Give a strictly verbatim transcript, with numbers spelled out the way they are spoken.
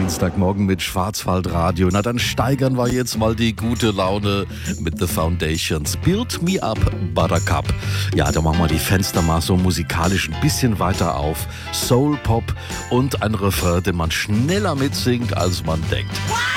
Dienstagmorgen mit Schwarzwaldradio. Na, dann steigern wir jetzt mal die gute Laune mit The Foundations. Build Me Up, Buttercup. Ja, da machen wir die Fenster mal so musikalisch ein bisschen weiter auf. Soul, Pop und ein Refrain, den man schneller mitsingt, als man denkt.